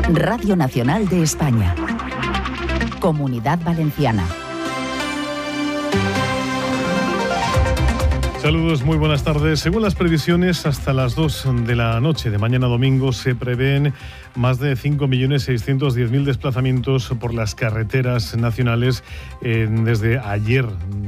Radio Nacional de España. Comunidad Valenciana. Saludos, muy buenas tardes. Según las previsiones, hasta las 2 de la noche de mañana domingo se prevén más de 5.610.000 desplazamientos por las carreteras nacionales desde ayer,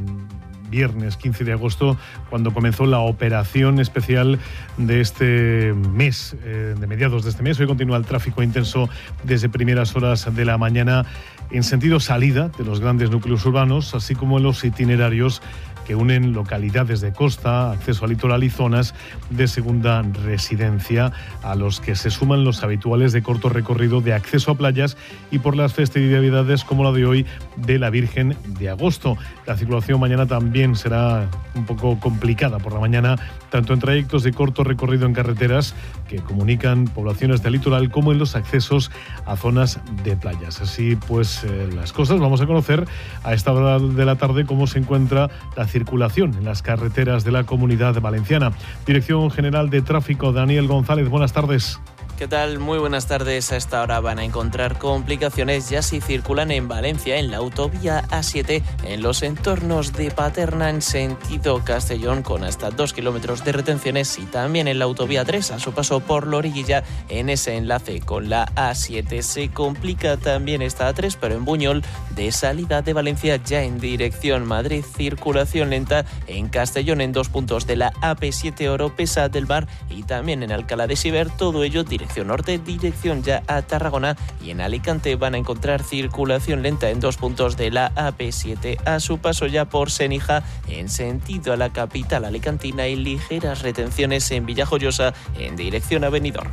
viernes 15 de agosto, cuando comenzó la operación especial de este mes, de mediados de este mes. Hoy continúa el tráfico intenso desde primeras horas de la mañana en sentido salida de los grandes núcleos urbanos, así como en los itinerarios que unen localidades de costa, acceso al litoral y zonas de segunda residencia, a los que se suman los habituales de corto recorrido de acceso a playas y por las festividades como la de hoy de la Virgen de Agosto. La circulación mañana también será un poco complicada por la mañana, tanto en trayectos de corto recorrido en carreteras que comunican poblaciones del litoral como en los accesos a zonas de playas. Así pues las cosas, vamos a conocer a esta hora de la tarde cómo se encuentra la circulación en las carreteras de la Comunidad Valenciana. Dirección General de Tráfico, Daniel González, buenas tardes. ¿Qué tal? Muy buenas tardes. A esta hora van a encontrar complicaciones ya si circulan en Valencia, en la autovía A7, en los entornos de Paterna en sentido Castellón, con hasta 2 kilómetros de retenciones, y también en la autovía 3, a su paso por Loriguilla, en ese enlace con la A7. Se complica también esta A3, pero en Buñol, de salida de Valencia ya en dirección Madrid, circulación lenta en Castellón en 2 puntos de la AP7 Oropesa del Mar y también en Alcalá de Siver, todo ello dirección norte, dirección ya a Tarragona, y en Alicante van a encontrar circulación lenta en 2 puntos de la AP7 a su paso ya por Senija en sentido a la capital alicantina y ligeras retenciones en Villajoyosa en dirección a Benidorm.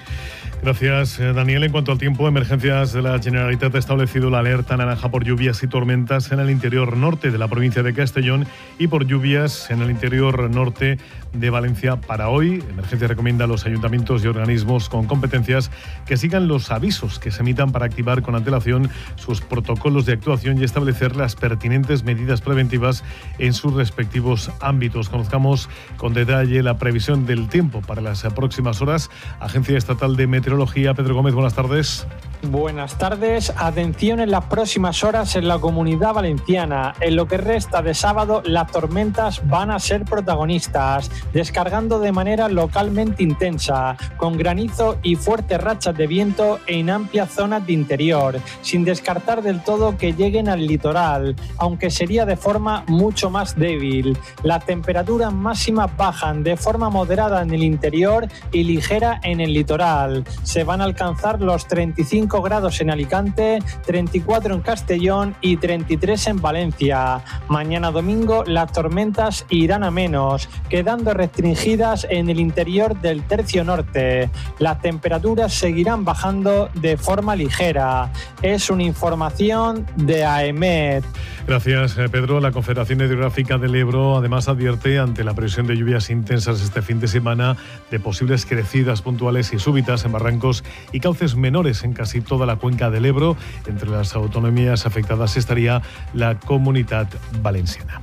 Gracias, Daniel. En cuanto al tiempo, Emergencias de la Generalitat ha establecido la alerta naranja por lluvias y tormentas en el interior norte de la provincia de Castellón y por lluvias en el interior norte de Valencia para hoy. Emergencia recomienda a los ayuntamientos y organismos con competencias que sigan los avisos que se emitan para activar con antelación sus protocolos de actuación y establecer las pertinentes medidas preventivas en sus respectivos ámbitos. Conozcamos con detalle la previsión del tiempo para las próximas horas. Agencia Estatal de Meteorología, Pedro Gómez, buenas tardes. Buenas tardes. Atención en las próximas horas en la Comunidad Valenciana. En lo que resta de sábado, las tormentas van a ser protagonistas, descargando de manera localmente intensa, con granizo y fuertes rachas de viento en amplias zonas de interior, sin descartar del todo que lleguen al litoral, aunque sería de forma mucho más débil. Las temperaturas máximas bajan de forma moderada en el interior y ligera en el litoral. Se van a alcanzar los 35 grados en Alicante, 34 en Castellón y 33 en Valencia. Mañana domingo las tormentas irán a menos, quedando restringidas en el interior del tercio norte. Las temperaturas seguirán bajando de forma ligera. Es una información de AEMET. Gracias, Pedro. La Confederación Hidrográfica del Ebro además advierte ante la previsión de lluvias intensas este fin de semana de posibles crecidas puntuales y súbitas en barrancos y cauces menores en casi toda la cuenca del Ebro. Entre las autonomías afectadas estaría la Comunidad Valenciana.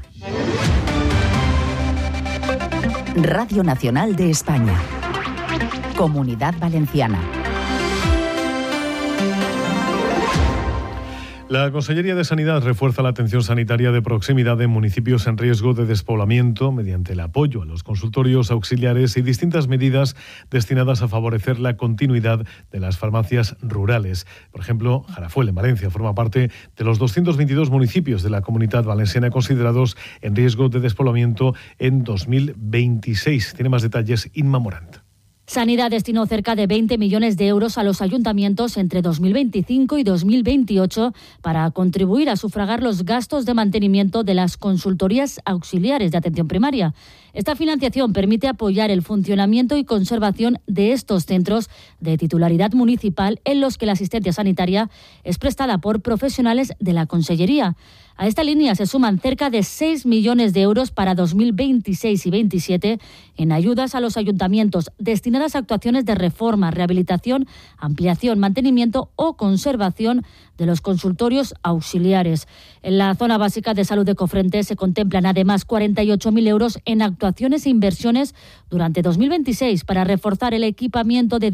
Radio Nacional de España. Comunidad Valenciana. La Consellería de Sanidad refuerza la atención sanitaria de proximidad en municipios en riesgo de despoblamiento mediante el apoyo a los consultorios auxiliares y distintas medidas destinadas a favorecer la continuidad de las farmacias rurales. Por ejemplo, Jarafuel, en Valencia, forma parte de los 222 municipios de la Comunidad Valenciana considerados en riesgo de despoblamiento en 2026. Tiene más detalles Inma Morant. Sanidad destinó cerca de 20 millones de euros a los ayuntamientos entre 2025 y 2028 para contribuir a sufragar los gastos de mantenimiento de las consultorías auxiliares de atención primaria. Esta financiación permite apoyar el funcionamiento y conservación de estos centros de titularidad municipal en los que la asistencia sanitaria es prestada por profesionales de la Consellería. A esta línea se suman cerca de 6 millones de euros para 2026 y 2027 en ayudas a los ayuntamientos destinadas a actuaciones de reforma, rehabilitación, ampliación, mantenimiento o conservación de los consultorios auxiliares. En la zona básica de salud de Cofrentes se contemplan además 48.000 euros en actuaciones e inversiones durante 2026 para reforzar el equipamiento de